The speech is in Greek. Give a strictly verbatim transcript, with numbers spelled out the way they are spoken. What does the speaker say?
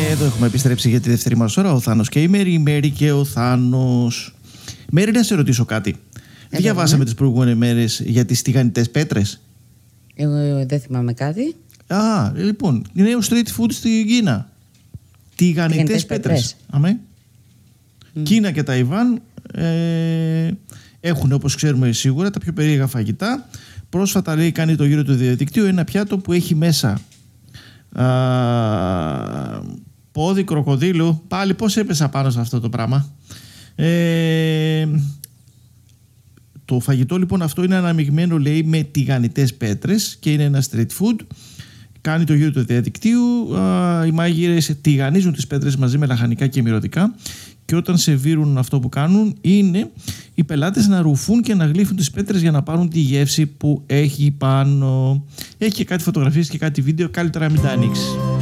Εδώ έχουμε επιστρέψει για τη δεύτερη μας ώρα. Ο Θάνος και η Μέρη, η Μέρη και ο Θάνος. Μέρη, να σε ρωτήσω κάτι. Εδώ Διαβάσαμε ναι. τις προηγούμενες μέρες για τις τηγανιτές πέτρες. Εγώ δεν θυμάμαι κάτι. Α, λοιπόν, νέο street food στην Κίνα. Τηγανιτές πέτρες. Αμέ. Mm. Κίνα και Ταϊβάν ε, έχουν, όπως ξέρουμε σίγουρα, τα πιο περίεργα φαγητά. Πρόσφατα, λέει, κάνει το γύρο του διαδικτύου ένα πιάτο που έχει μέσα α, πόδι κροκοδίλου. Πάλι πώς έπεσα πάνω σε αυτό το πράγμα. Ε, το φαγητό λοιπόν αυτό είναι αναμειγμένο, λέει, με τηγανιτές πέτρες και είναι ένα street food. Κάνει το γύρο του διαδικτύου. Α, οι μάγειρες τηγανίζουν τις πέτρες μαζί με λαχανικά και μυρωδικά και όταν σερβίρουν, αυτό που κάνουν είναι οι πελάτες να ρουφούν και να γλύφουν τις πέτρες για να πάρουν τη γεύση που έχει πάνω. Έχει και κάτι φωτογραφίες και κάτι βίντεο, καλύτερα μην τα ανοίξει.